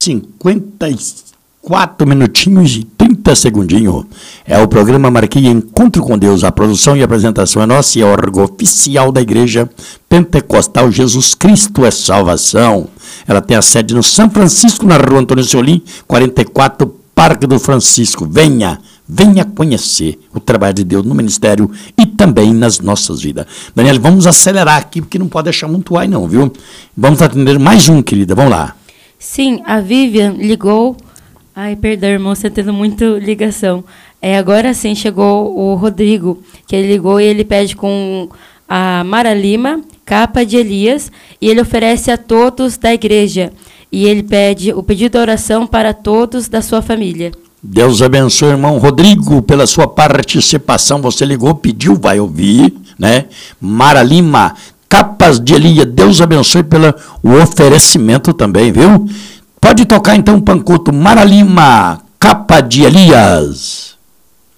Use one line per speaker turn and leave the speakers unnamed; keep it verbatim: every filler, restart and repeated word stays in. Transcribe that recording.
cinquenta e quatro minutinhos e trinta segundinhos. É o programa Marquei Encontro com Deus. A produção e a apresentação é nossa e é órgão oficial da Igreja Pentecostal Jesus Cristo é Salvação. Ela tem a sede no São Francisco, na rua Antônio Solim, quarenta e quatro, Parque do Francisco. Venha, venha conhecer o trabalho de Deus no ministério e também nas nossas vidas. Daniela, vamos acelerar aqui, porque não pode deixar muito ar não, viu? Vamos atender mais um, querida, vamos lá.
Sim, a Vivian ligou. Ai, perdão, irmão, você tendo muita ligação. É, agora sim chegou o Rodrigo, que ele ligou e ele pede com a Mara Lima, capa de Elias, e ele oferece a todos da igreja. E ele pede o pedido de oração para todos da sua família.
Deus abençoe, irmão Rodrigo, pela sua participação. Você ligou, pediu, vai ouvir, né? Mara Lima, capas de Elias. Deus abençoe pelo o oferecimento também, viu? Pode tocar então, Pancuto. Mara Lima, capa de Elias.